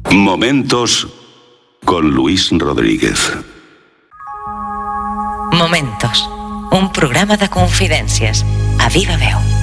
Momentos con Luis Rodríguez. Momentos, un programa de confidències a viva veu.